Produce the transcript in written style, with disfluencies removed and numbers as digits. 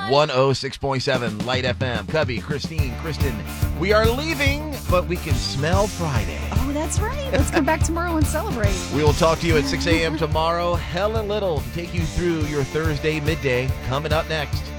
106.7 Light FM. Cubby, Christine, Kristen, we are leaving, but we can smell Friday. Oh, that's right. Let's come back tomorrow and celebrate. We will talk to you at 6 a.m. tomorrow. Helen Little to take you through your Thursday midday. Coming up next.